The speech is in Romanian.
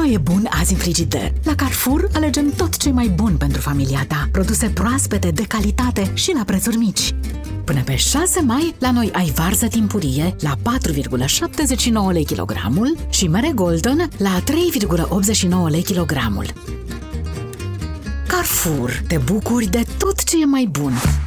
mai e bun azi în frigider? La Carrefour alegem tot ce e mai bun pentru familia ta. Produse proaspete, de calitate și la prețuri mici. Până pe 6 mai, la noi ai varză timpurie la 4,79 lei kilogramul și mere Golden la 3,89 lei kilogramul. Carrefour, te bucuri de tot ce e mai bun!